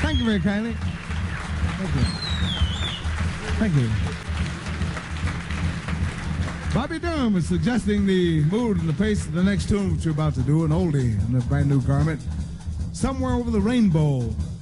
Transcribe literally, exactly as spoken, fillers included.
Thank you very kindly. Thank you. Thank you. Bobby Durham is suggesting the mood and the pace of the next tune which you're about to do, an oldie in a brand new garment, Somewhere Over the Rainbow.